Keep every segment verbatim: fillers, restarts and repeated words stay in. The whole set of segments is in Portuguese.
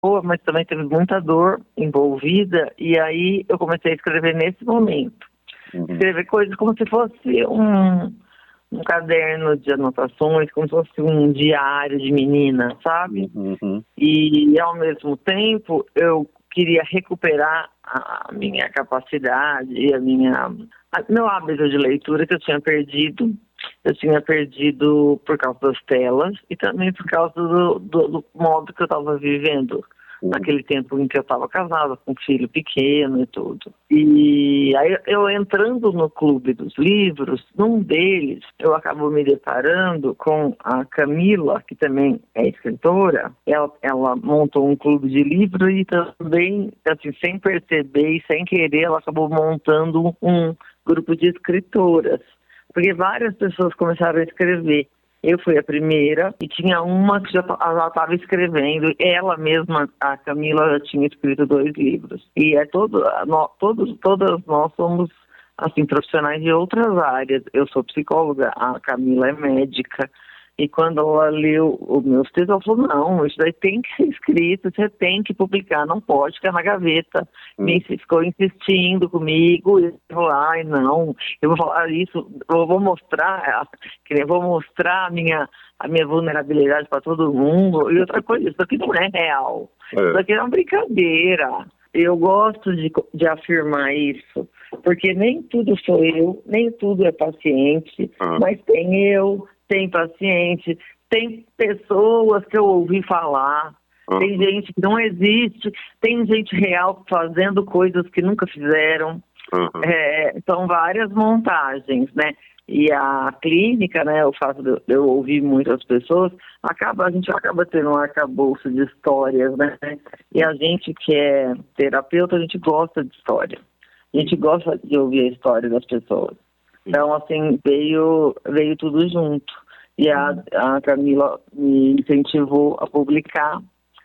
boa, mas também teve muita dor envolvida, e aí eu comecei a escrever nesse momento. Uhum. Escrever coisas como se fosse um, um caderno de anotações, como se fosse um diário de menina, sabe? Uhum. E, ao mesmo tempo, eu queria recuperar a minha capacidade e a minha, a, meu hábito de leitura que eu tinha perdido. Eu tinha perdido por causa das telas e também por causa do, do, do modo que eu estava vivendo. Uhum. Naquele tempo em que eu estava casada, com um filho pequeno e tudo. E aí eu entrando no clube dos livros, num deles eu acabo me deparando com a Camila, que também é escritora. Ela, ela montou um clube de livros e também, assim, sem perceber e sem querer, ela acabou montando um grupo de escritoras. Porque várias pessoas começaram a escrever. Eu fui a primeira e tinha uma que já estava escrevendo. Ela mesma, a Camila, já tinha escrito dois livros. E é todo, no, todos, todas nós somos assim, profissionais de outras áreas. Eu sou psicóloga, a Camila é médica. E quando ela leu os meus textos, ela falou, não, isso daí tem que ser escrito, você tem que publicar, não pode ficar na gaveta. Hum. E ficou insistindo comigo, e falou, ai, não, eu vou falar isso, eu vou mostrar, eu vou mostrar a minha, a minha vulnerabilidade para todo mundo. E outra coisa, isso aqui não é real, é. Isso aqui é uma brincadeira. Eu gosto de, de afirmar isso, porque nem tudo sou eu, nem tudo é paciente, ah. mas tem eu, tem paciente, tem pessoas que eu ouvi falar, uhum. tem gente que não existe, tem gente real fazendo coisas que nunca fizeram, uhum. é, são várias montagens, né? E a clínica, né, o fato de eu ouvir muitas pessoas, acaba, a gente acaba tendo um arcabouço de histórias, né? E a gente que é terapeuta, a gente gosta de história. A gente gosta de ouvir a história das pessoas. Então, assim, veio, veio tudo junto. E a, a Camila me incentivou a publicar.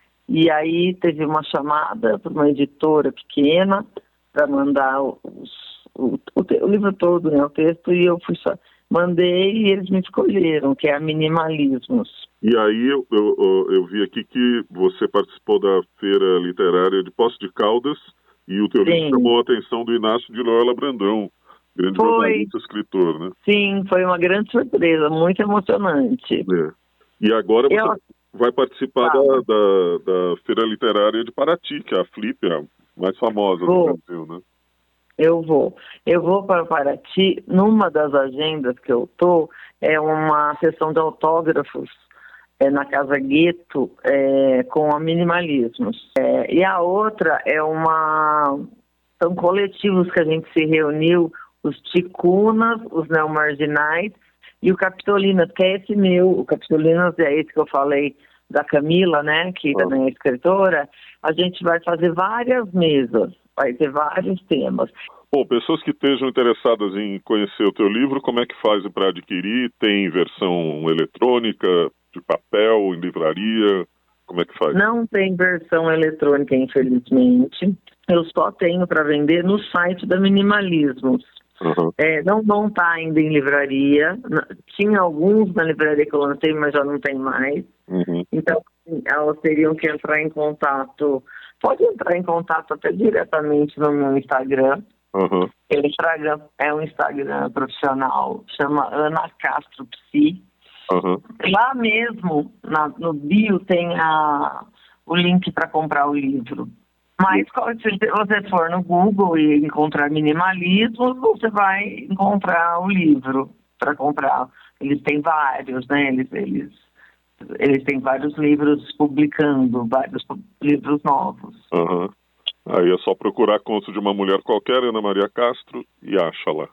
E aí teve uma chamada para uma editora pequena para mandar os, o, o, o livro todo, né, o texto, e eu fui só, mandei e eles me escolheram, que é a Minimalismos. E aí eu, eu, eu vi aqui que você participou da Feira Literária de Poços de Caldas e o teu Sim. livro chamou a atenção do Inácio de Loyola Brandão. Grande foi. jornalista, escritor, né? Sim, foi uma grande surpresa, muito emocionante. É. E agora você Eu... vai participar da, da, da Feira Literária de Paraty, que é a Flip, a mais famosa vou. do Brasil, né? Eu vou. Eu vou para Paraty, numa das agendas que eu tô, é uma sessão de autógrafos é, na Casa Gueto, é, com a Minimalismos. É, e a outra é uma... São coletivos que a gente se reuniu, os Ticunas, os Neomarginais e o Capitolinas, que é esse meu, o Capitolinas é esse que eu falei da Camila, né, que oh. também é escritora. A gente vai fazer várias mesas, vai ter vários temas. Bom, pessoas que estejam interessadas em conhecer o teu livro, como é que fazem para adquirir? Tem versão eletrônica, de papel, em livraria? Como é que faz? Não tem versão eletrônica, infelizmente. Eu só tenho para vender no site da Minimalismos. Uhum. É, não vão estar ainda em livraria. Tinha alguns na livraria que eu lancei, mas já não tem mais. Uhum. Então, elas teriam que entrar em contato. Pode entrar em contato até diretamente no meu Instagram. Uhum. O Instagram é um Instagram profissional, chama Ana Castro Psi. Uhum. Lá mesmo, na, no bio, tem a, o link para comprar o livro. Mas se você for no Google e encontrar minimalismo, você vai encontrar o livro para comprar. Eles têm vários, né? Eles, eles, eles têm vários livros publicando, vários livros novos. Uhum. Aí é só procurar Conto de uma Mulher Qualquer, Ana Maria Castro, e acha lá.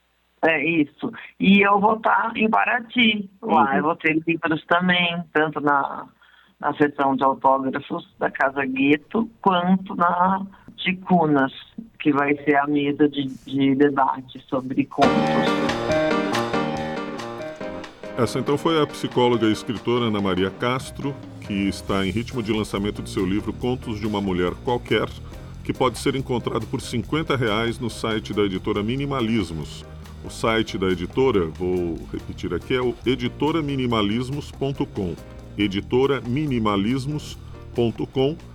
É isso. E eu vou estar em Paraty lá. Uhum. Eu vou ter livros também, tanto na... na seção de autógrafos da Casa Gueto, quanto na Ticunas, que vai ser a mesa de, de debate sobre contos. Essa então foi a psicóloga e escritora Ana Maria Castro, que está em ritmo de lançamento de seu livro Contos de uma Mulher Qualquer, que pode ser encontrado por cinquenta reais no site da editora Minimalismos. O site da editora, vou repetir aqui, é o editora minimalismos ponto com. editora minimalismos ponto com